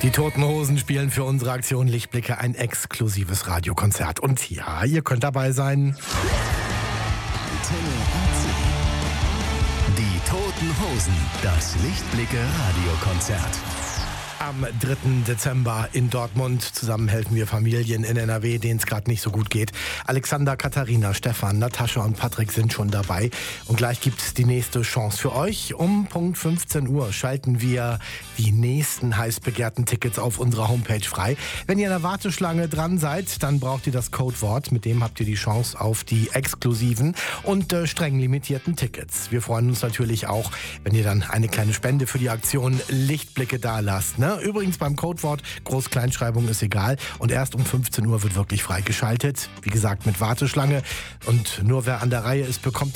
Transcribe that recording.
Die Toten Hosen spielen für unsere Aktion Lichtblicke ein exklusives Radiokonzert. Und ja, ihr könnt dabei sein. Die Toten Hosen, das Lichtblicke Radiokonzert. Am 3. Dezember in Dortmund. Zusammen helfen wir Familien in NRW, denen es gerade nicht so gut geht. Alexander, Katharina, Stefan, Natascha und Patrick sind schon dabei. Und gleich gibt es die nächste Chance für euch. Um Punkt 15 Uhr schalten wir die nächsten heiß begehrten Tickets auf unserer Homepage frei. Wenn ihr in der Warteschlange dran seid, dann braucht ihr das Codewort. Mit dem habt ihr die Chance auf die exklusiven und streng limitierten Tickets. Wir freuen uns natürlich auch, wenn ihr dann eine kleine Spende für die Aktion Lichtblicke da lasst. Ne? Übrigens beim Codewort, Groß-Kleinschreibung ist egal. Und erst um 15 Uhr wird wirklich freigeschaltet. Wie gesagt, mit Warteschlange. Und nur wer an der Reihe ist, bekommt